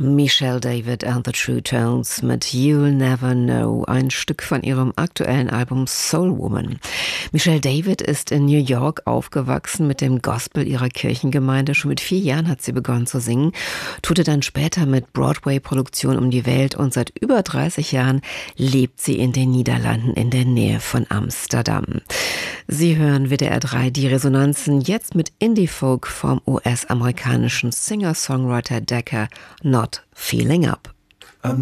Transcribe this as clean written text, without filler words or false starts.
Michelle David and the True Tones mit You'll Never Know, ein Stück von ihrem aktuellen Album Soul Woman. Michelle David ist in New York aufgewachsen mit dem Gospel ihrer Kirchengemeinde. Schon mit 4 Jahren hat sie begonnen zu singen, tourte dann später mit Broadway-Produktionen um die Welt und seit über 30 Jahren lebt sie in den Niederlanden in der Nähe von Amsterdam. Sie hören WDR 3 die Resonanzen, jetzt mit Indie-Folk vom US-amerikanischen Singer-Songwriter Decker, Not Feeling Up.